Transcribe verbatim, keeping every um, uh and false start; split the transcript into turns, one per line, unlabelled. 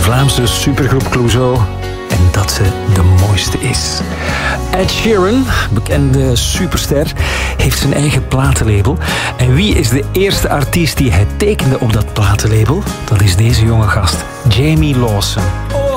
Vlaamse supergroep Clouseau. En dat ze de mooiste is. Ed Sheeran, bekende superster, heeft zijn eigen platenlabel. En wie is de eerste artiest die hij tekende op dat platenlabel? Dat is deze jonge gast, Jamie Lawson.